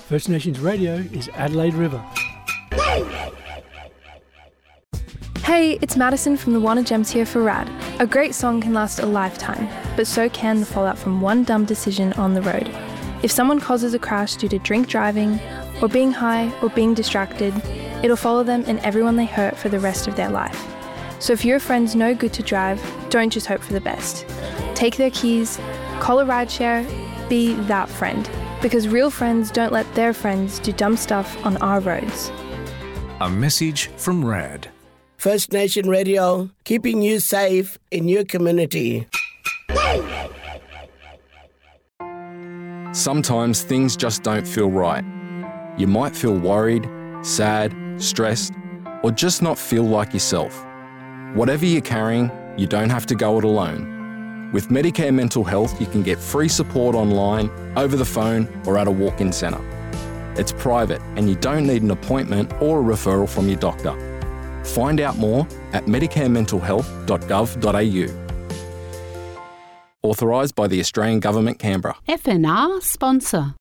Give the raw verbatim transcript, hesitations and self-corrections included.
First Nations Radio is Adelaide River. Hey, it's Madison from the Wanna Gems here for Rad. A great song can last a lifetime, but so can the fallout from one dumb decision on the road. If someone causes a crash due to drink driving, or being high, or being distracted, it'll follow them and everyone they hurt for the rest of their life. So if your friend's no good to drive, don't just hope for the best. Take their keys, call a rideshare, be that friend. Because real friends don't let their friends do dumb stuff on our roads. A message from RAD. First Nation Radio, keeping you safe in your community. Sometimes things just don't feel right. You might feel worried, sad, stressed, or just not feel like yourself. Whatever you're carrying, you don't have to go it alone. With Medicare Mental Health, you can get free support online, over the phone, or at a walk-in centre. It's private and you don't need an appointment or a referral from your doctor. Find out more at medicare mental health dot gov dot a u. Authorised by the Australian Government, Canberra. F N R sponsor.